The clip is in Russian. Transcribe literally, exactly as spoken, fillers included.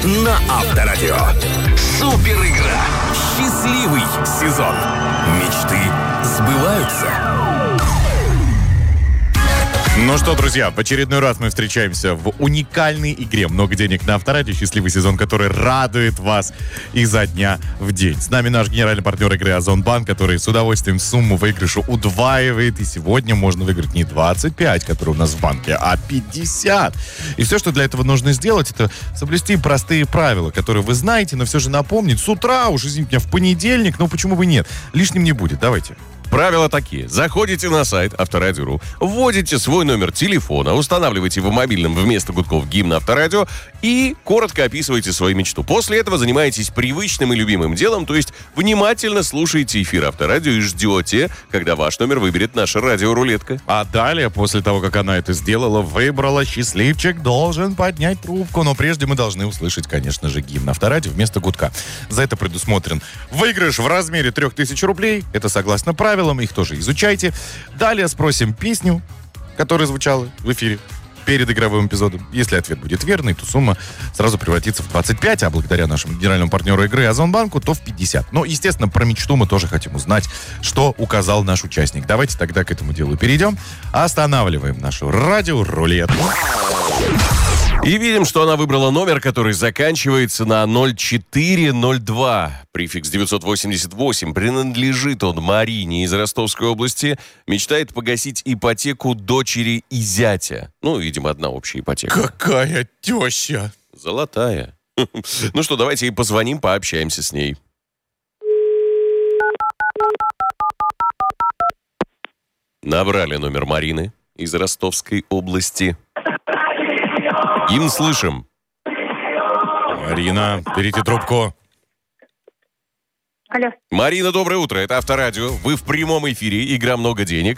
на Авторадио. Супер игра. Счастливый сезон. Мечты сбываются. Ну что, друзья, в очередной раз мы встречаемся в уникальной игре «Много денег на Авторадио». Счастливый сезон, который радует вас изо дня в день. С нами наш генеральный партнер игры Озонбанк, который с удовольствием сумму выигрыша удваивает. И сегодня можно выиграть не двадцать пять, которые у нас в банке, а пятьдесят. И все, что для этого нужно сделать, это соблюсти простые правила, которые вы знаете, но все же напомнить. С утра, уж извините меня, в понедельник, ну почему бы нет? Лишним не будет. Давайте. Правила такие. Заходите на сайт Авторадио точка ру, вводите свой номер телефона, устанавливаете в мобильном вместо гудков гимн Авторадио и коротко описываете свою мечту. После этого занимаетесь привычным и любимым делом, то есть внимательно слушаете эфир Авторадио и ждете, когда ваш номер выберет наша радиорулетка. А далее, после того, как она это сделала, выбрала, счастливчик должен поднять трубку. Но прежде мы должны услышать, конечно же, гимн Авторадио вместо гудка. За это предусмотрен выигрыш в размере трех тысяч рублей. Это согласно правилам. Их тоже изучайте. Далее спросим песню, которая звучала в эфире перед игровым эпизодом. Если ответ будет верный, то сумма сразу превратится в двадцать пять, а благодаря нашему генеральному партнеру игры Озонбанку, то в пятьдесят. Но, естественно, про мечту мы тоже хотим узнать, что указал наш участник. Давайте тогда к этому делу перейдем. Останавливаем нашу радиорулетку. И видим, что она выбрала номер, который заканчивается на ноль четыре ноль два. Префикс девятьсот восемьдесят восемь. Принадлежит он Марине из Ростовской области. Мечтает погасить ипотеку дочери и зятя. Ну, видимо, одна общая ипотека. Какая теща! Золотая. Ну что, давайте ей позвоним, пообщаемся с ней. Набрали номер Марины из Ростовской области. Гимн слышим. Марина, берите трубку. Алло. Марина, доброе утро. Это Авторадио. Вы в прямом эфире. Игра «Много денег».